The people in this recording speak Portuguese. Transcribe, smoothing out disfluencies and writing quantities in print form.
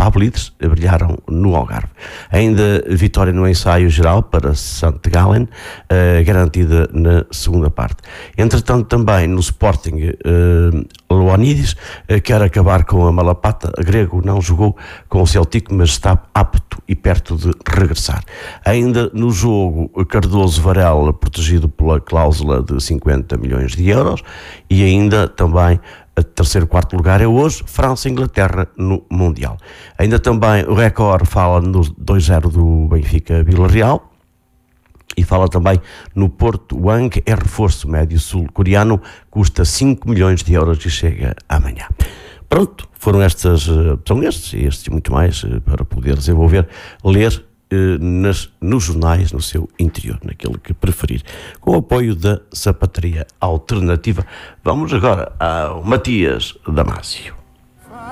Ablidres brilharam no Algarve. Ainda vitória no ensaio geral para St. Gallen, garantida na segunda parte. Entretanto, também no Sporting, Ioannidis quer acabar com a malapata. Grego não jogou com o Celtic, mas está apto e perto de regressar. Ainda no jogo, Cardoso Varela, protegido pela cláusula de 50 milhões de euros, e ainda também a terceiro e quarto lugar é hoje, França e Inglaterra no Mundial. Ainda também o Record fala no 2-0 do Benfica Vila Real, e fala também no Porto Wang, é reforço médio sul-coreano, custa 5 milhões de euros e chega amanhã. Pronto, são estes e muito mais para poder desenvolver, ler nos jornais, no seu interior, naquilo que preferir, com o apoio da Sapataria Alternativa. Vamos agora ao Matias Damasio.